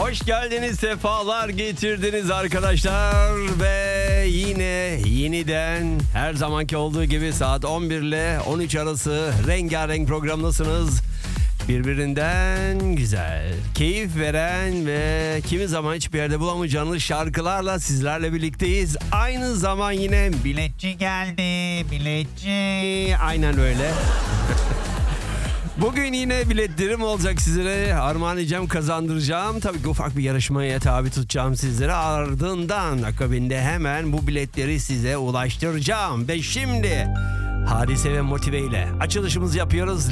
Hoş geldiniz, sefalar getirdiniz arkadaşlar ve yeniden her zamanki olduğu gibi saat 11 ile 13 arası rengarenk programdasınız. Birbirinden güzel, keyif veren ve kimi zaman hiçbir yerde bulamayacağınız şarkılarla sizlerle birlikteyiz. Aynı zaman yine biletçi geldi, biletçi. Aynen öyle. Bugün yine biletlerim olacak sizlere. Armağan edeceğim, kazandıracağım. Tabii ki ufak bir yarışmaya tabi tutacağım sizlere. Ardından akabinde hemen bu biletleri size ulaştıracağım. Ve şimdi Hadise ve Motive ile açılışımızı yapıyoruz.